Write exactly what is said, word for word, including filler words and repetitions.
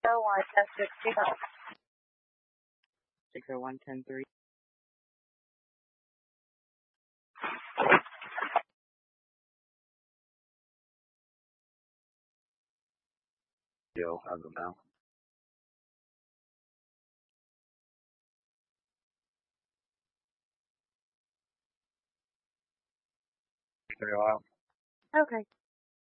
oh one, test sixty. six oh one, ten three. Yo, I'll go now. Very well. Okay.